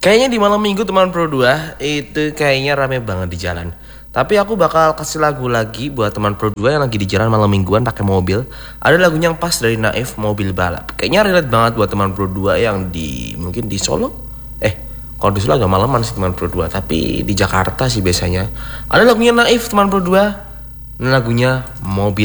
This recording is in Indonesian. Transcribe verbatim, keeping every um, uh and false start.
Kayaknya di malam minggu teman Pro dua itu kayaknya rame banget di jalan. Tapi aku bakal kasih lagu lagi buat teman Pro dua yang lagi di jalan malam mingguan pakai mobil. Ada lagunya yang pas dari Naif, Mobil Balap. Kayaknya relate banget buat teman Pro dua yang di mungkin di Solo. Eh, kalau di Solo agak malaman sih teman Pro dua, tapi di Jakarta sih biasanya. Ada lagunya Naif teman Pro dua. Ini lagunya Mobil